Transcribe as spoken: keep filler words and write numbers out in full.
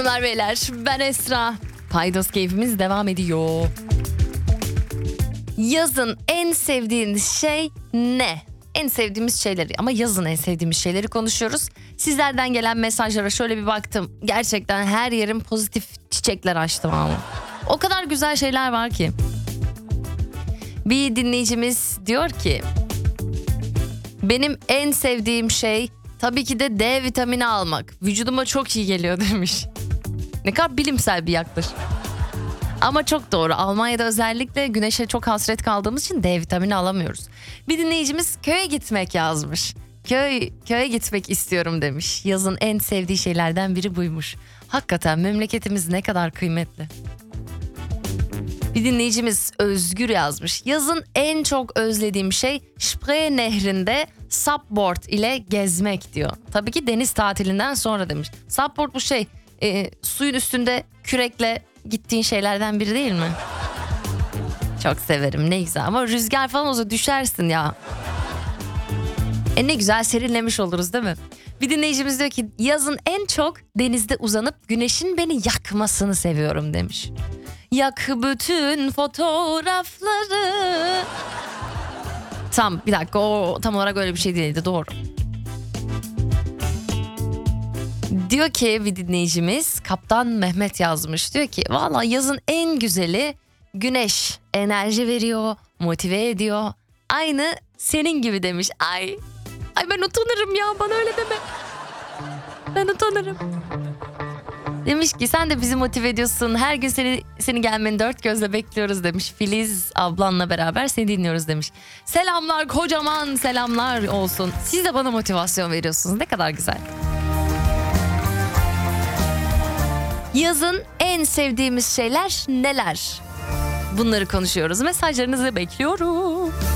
Hanımlar beyler, ben Esra. Paydos keyfimiz devam ediyor. Yazın en sevdiğiniz şey ne? En sevdiğimiz şeyleri, ama yazın en sevdiğimiz şeyleri konuşuyoruz. Sizlerden gelen mesajlara şöyle bir baktım. Gerçekten her yerim pozitif çiçekler açtı ama. O kadar güzel şeyler var ki. Bir dinleyicimiz diyor ki, benim en sevdiğim şey tabii ki de D vitamini almak. Vücuduma çok iyi geliyor demiş. Ne kadar bilimsel bir yaklaşım. Ama çok doğru. Almanya'da özellikle güneşe çok hasret kaldığımız için D vitamini alamıyoruz. Bir dinleyicimiz köye gitmek yazmış. Köy, köye gitmek istiyorum demiş. Yazın en sevdiği şeylerden biri buymuş. Hakikaten memleketimiz ne kadar kıymetli. Bir dinleyicimiz Özgür yazmış. Yazın en çok özlediğim şey Spree Nehri'nde supboard ile gezmek diyor. Tabii ki deniz tatilinden sonra demiş. Supboard bu şey e, suyun üstünde kürekle gittiğin şeylerden biri değil mi? Çok severim, ne güzel, ama rüzgar falan olsa düşersin ya. E ne güzel serinlemiş oluruz değil mi? Bir dinleyicimiz diyor ki yazın en çok denizde uzanıp güneşin beni yakmasını seviyorum demiş. Yak bütün fotoğrafları. Tam bir dakika, o tam olarak öyle bir şey değildi, doğru. Diyor ki bir dinleyicimiz, Kaptan Mehmet yazmış. Diyor ki valla yazın en güzeli güneş, enerji veriyor, motive ediyor. Aynı senin gibi demiş. Ay, ay ben utanırım ya, bana öyle deme. Ben utanırım. Demiş ki sen de bizi motive ediyorsun. Her gün seni, seni gelmeni dört gözle bekliyoruz demiş. Filiz ablanla beraber seni dinliyoruz demiş. Selamlar, kocaman selamlar olsun. Siz de bana motivasyon veriyorsunuz. Ne kadar güzel. Yazın en sevdiğimiz şeyler neler? Bunları konuşuyoruz. Mesajlarınızı bekliyorum.